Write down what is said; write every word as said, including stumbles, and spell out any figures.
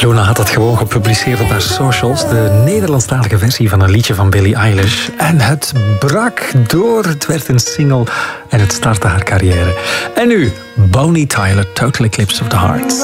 Jonah had dat gewoon gepubliceerd op haar socials. De Nederlandstalige versie van een liedje van Billie Eilish. En het brak door. Het werd een single en het startte haar carrière. En nu, Bonnie Tyler, Total Eclipse of the Heart.